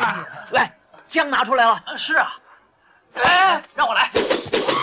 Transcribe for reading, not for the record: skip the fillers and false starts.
来，枪拿出来了。 是啊。哎，让我来。